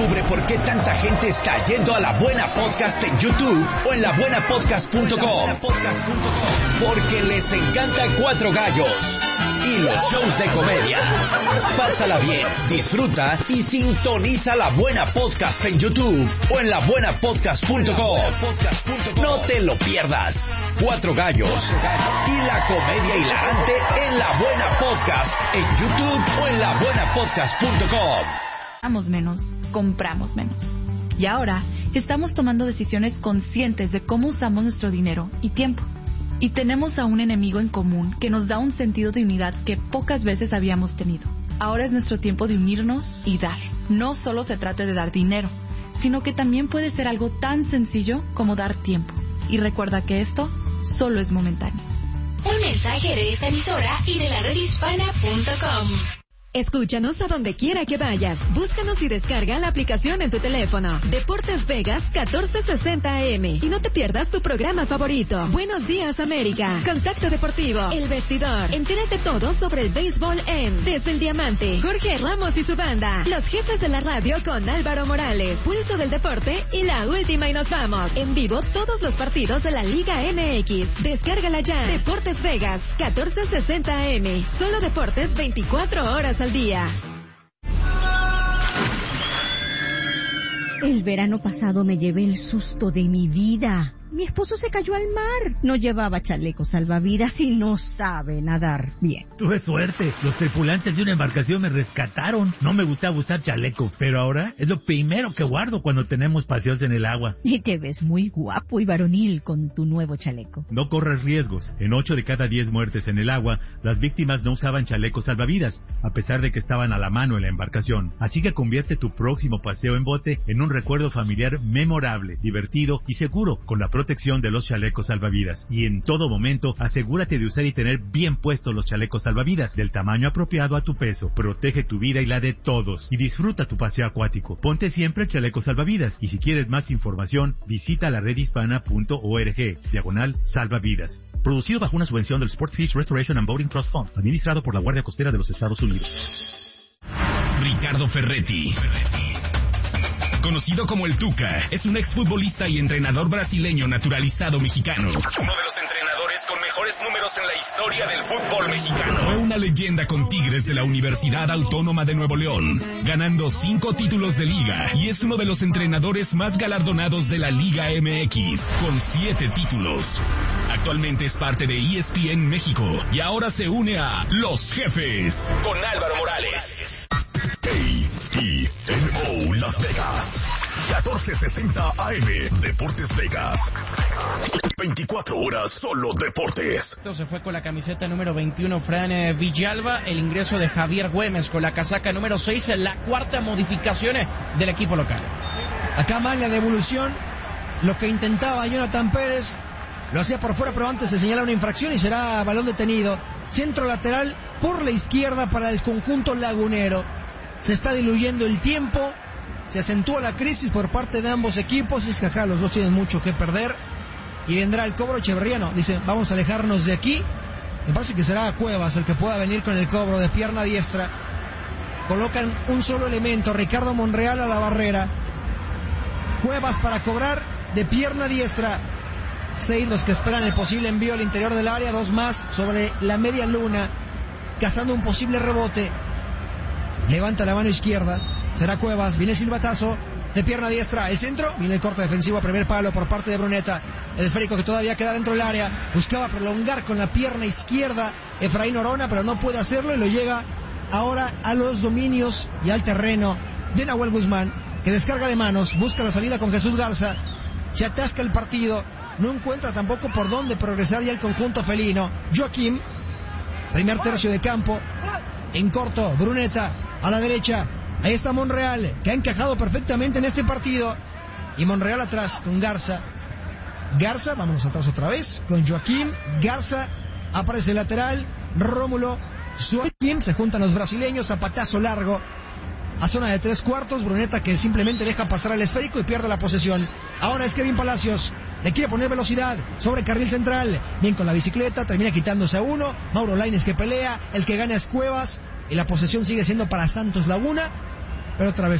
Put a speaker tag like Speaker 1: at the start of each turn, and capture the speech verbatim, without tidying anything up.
Speaker 1: Descubre por qué tanta gente está yendo a La Buena Podcast en YouTube o en la buena podcast punto com. Porque les encanta Cuatro Gallos y los shows de comedia. Pásala bien, disfruta y sintoniza La Buena Podcast en YouTube o en la buena podcast punto com. No te lo pierdas. Cuatro Gallos y la comedia hilarante en La Buena Podcast en YouTube o en la buena podcast punto com.
Speaker 2: Compramos menos, compramos menos. Y ahora estamos tomando decisiones conscientes de cómo usamos nuestro dinero y tiempo. Y tenemos a un enemigo en común que nos da un sentido de unidad que pocas veces habíamos tenido. Ahora es nuestro tiempo de unirnos y dar. No solo se trata de dar dinero, sino que también puede ser algo tan sencillo como dar tiempo. Y recuerda que esto solo es momentáneo.
Speaker 3: Un mensaje de esta emisora y de la red hispana punto com.
Speaker 4: Escúchanos a donde quiera que vayas. Búscanos y descarga la aplicación en tu teléfono. Deportes Vegas catorce sesenta A M. Y no te pierdas tu programa favorito. Buenos días, América. Contacto Deportivo. El Vestidor. Entérate todo sobre el béisbol en Desde el Diamante. Jorge Ramos y su banda. Los jefes de la radio con Álvaro Morales. Pulso del Deporte y la última y nos vamos. En vivo todos los partidos de la Liga M X. Descárgala ya. Deportes Vegas catorce sesenta A M. Solo deportes veinticuatro horas al día.
Speaker 5: El verano pasado me llevé el susto de mi vida. Mi esposo se cayó al mar. No llevaba chaleco salvavidas y no sabe nadar bien.
Speaker 6: Tuve suerte. Los tripulantes de una embarcación me rescataron. No me gustaba usar chaleco, pero ahora es lo primero que guardo cuando tenemos paseos en el agua.
Speaker 5: Y te ves muy guapo y varonil con tu nuevo chaleco.
Speaker 6: No corras riesgos. En ocho de cada diez muertes en el agua, las víctimas no usaban chalecos salvavidas, a pesar de que estaban a la mano en la embarcación. Así que convierte tu próximo paseo en bote en un recuerdo familiar memorable, divertido y seguro con la protección de los chalecos salvavidas. Y en todo momento, asegúrate de usar y tener bien puestos los chalecos salvavidas del tamaño apropiado a tu peso. Protege tu vida y la de todos. Y disfruta tu paseo acuático. Ponte siempre el chaleco salvavidas. Y si quieres más información, visita la red hispana punto org, diagonal salvavidas. Producido bajo una subvención del Sportfish Restoration and Boating Trust Fund, administrado por la Guardia Costera de los Estados Unidos.
Speaker 7: Ricardo Ferretti, conocido como el Tuca, es un exfutbolista y entrenador brasileño naturalizado mexicano. Uno de los entrenadores con mejores números en la historia del fútbol mexicano. Fue una leyenda con Tigres de la Universidad Autónoma de Nuevo León, ganando cinco títulos de liga, y es uno de los entrenadores más galardonados de la Liga M X, con siete títulos. Actualmente es parte de E S P N México y ahora se une a Los Jefes con Álvaro Morales.
Speaker 8: A T N O Las Vegas, catorce sesenta A M, Deportes Vegas, veinticuatro horas solo deportes.
Speaker 9: Se fue con la camiseta número veintiuno Fran eh, Villalba, el ingreso de Javier Güemes con la casaca número seis, la cuarta modificación del equipo local.
Speaker 10: Acá más la devolución, lo que intentaba Jonathan Pérez, lo hacía por fuera, pero antes se señala una infracción y será balón detenido. Centro lateral por la izquierda para el conjunto lagunero. Se está diluyendo el tiempo, se acentúa la crisis por parte de ambos equipos, es que acá los dos tienen mucho que perder, y vendrá el cobro. Echeverriano dice, vamos a alejarnos de aquí. Me parece que será Cuevas el que pueda venir con el cobro de pierna diestra. Colocan un solo elemento, Ricardo Monreal a la barrera, Cuevas para cobrar de pierna diestra. Seis los que esperan el posible envío al interior del área, dos más sobre la media luna, cazando un posible rebote. Levanta la mano izquierda, será Cuevas, viene el silbatazo de pierna diestra, el centro, viene el corte defensivo a primer palo por parte de Bruneta, el esférico que todavía queda dentro del área, buscaba prolongar con la pierna izquierda Efraín Orona, pero no puede hacerlo y lo llega ahora a los dominios y al terreno de Nahuel Guzmán, que descarga de manos, busca la salida con Jesús Garza, se atasca el partido, no encuentra tampoco por dónde progresar ya el conjunto felino. Joaquín, primer tercio de campo, en corto, Bruneta a la derecha, ahí está Monreal, que ha encajado perfectamente en este partido, y Monreal atrás con Garza. Garza, vámonos atrás otra vez, con Joaquín, Garza, aparece el lateral, Rómulo, Joaquín, se juntan los brasileños, zapatazo largo, a zona de tres cuartos, Bruneta que simplemente deja pasar al esférico y pierde la posesión. Ahora es Kevin Palacios, le quiere poner velocidad sobre carril central, bien con la bicicleta, termina quitándose a uno, Mauro Lainez que pelea, el que gana es Cuevas, y la posesión sigue siendo para Santos Laguna, pero otra vez